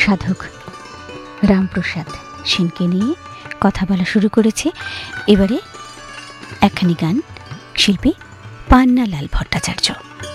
সাধক রামপ্রসাদ সেনকে নিয়ে কথা বলা শুরু করেছে। এবারে একখানি গান, শিল্পী পান্নালাল ভট্টাচার্য।